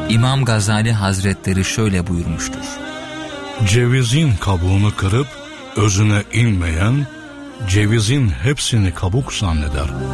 İmam Gazali Hazretleri şöyle buyurmuştur: Cevizin kabuğunu kırıp özüne inmeyen, cevizin hepsini kabuk zanneder.